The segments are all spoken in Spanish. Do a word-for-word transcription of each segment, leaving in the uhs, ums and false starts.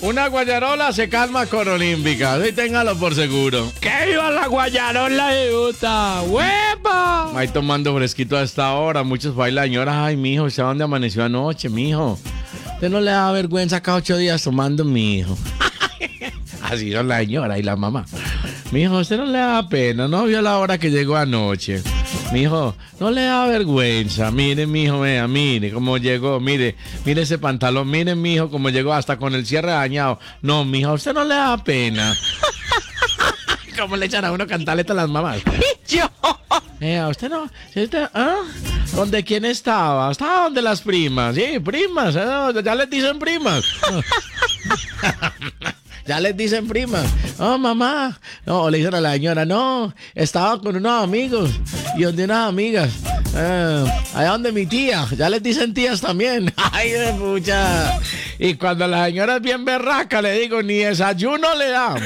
Una guayarola se calma con Olímpica. Sí, téngalo por seguro. ¡Que viva la guayarola de Utah! ¡Huepa! Ahí tomando fresquito a esta hora. Muchos bailan. Señora, ay, mijo, ¿usted dónde amaneció anoche, mijo? Usted no le da vergüenza cada ocho días tomando, mijo. Así son la señora y la mamá. Mijo, usted no le da pena, ¿no? Vio la hora que llegó anoche. Mijo, no le da vergüenza. Mire, mijo, vea, mire cómo llegó. Mire, mire ese pantalón. Mire, mijo, cómo llegó hasta con el cierre dañado. No, mijo, a usted no le da pena. ¿Cómo le echan a uno cantaleta a las mamás? Yo. Eh, ¿a usted no? ¿Usted, ah? ¿Dónde quién estaba? Estaba donde las primas. Sí, primas. ¿eh? Ya les dicen primas. Ya les dicen primas. Oh, mamá. No, le dicen a la señora, no, estaba con unos amigos y donde unas amigas. Eh, allá donde mi tía. Ya les dicen tías también. Ay, de pucha. Y cuando la señora es bien berraca, le digo, ni desayuno le da.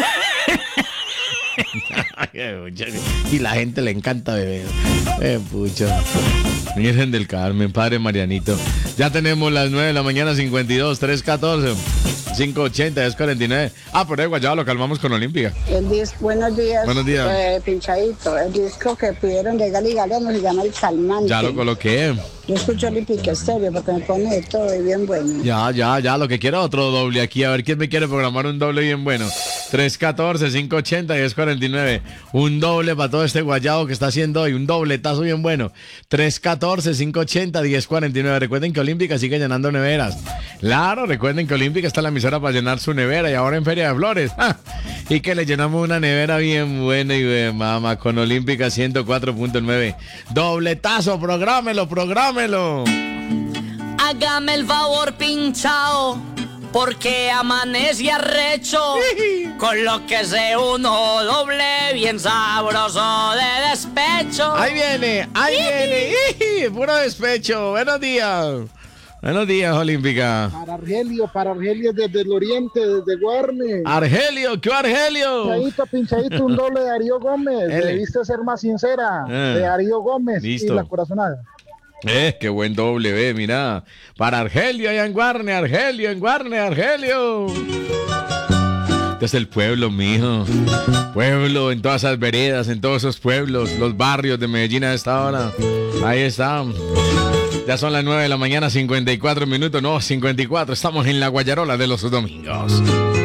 Y la gente le encanta beber. Eh, pucha. Virgen del Carmen, Padre Marianito. Ya tenemos las nueve de la mañana, cincuenta y dos, trescientos catorce, quinientos ochenta, diez cuarenta y nueve. Ah, por ahí, guayaba, lo calmamos con Olímpica. El disco, buenos días. Buenos días. Eh, pinchadito. El disco que pidieron de Gali Galeano se llama El Calmante. Ya lo coloqué. Yo escucho Olímpica Estéreo porque me pone de todo y bien bueno. Ya, ya, ya, lo que quiera otro doble aquí. A ver quién me quiere programar un doble bien bueno. tres catorce, quinientos ochenta, diez cuarenta y nueve. Un doble para todo este guayabo que está haciendo hoy. Un dobletazo bien bueno. tres catorce, quinientos ochenta, diez cuarenta y nueve. Recuerden que Olímpica sigue llenando neveras. Claro, recuerden que Olímpica está en la emisora para llenar su nevera y ahora en Feria de Flores. ¡Ja! Y que le llenamos una nevera bien buena y bien mama con Olímpica ciento cuatro punto nueve. Dobletazo, prográmelo, prográmelo. Hágame el favor, pinchao, porque amanece arrecho con lo que se uno doble bien sabroso de despecho. Ahí viene, ahí viene, ¡iji! Puro despecho. Buenos días. Buenos días, Olímpica. Para Argelio, para Argelio desde el oriente, desde Guarne. Argelio, ¿qué Argelio? Pinchadito, pinchadito, un doble de Darío Gómez. Ele. Debiste ser más sincera. Eh. De Darío Gómez. Listo. Y la corazonada. Eh, qué buen doble, ve, mira. Para Argelio allá en Guarne, Argelio, en Guarne, Argelio. Este es el pueblo, mijo. Pueblo, en todas esas veredas, en todos esos pueblos, los barrios de Medellín a esta hora. Ahí está. Ya son las nueve de la mañana, cincuenta y cuatro minutos, no, cincuenta y cuatro. Estamos en la Guayarola de los domingos.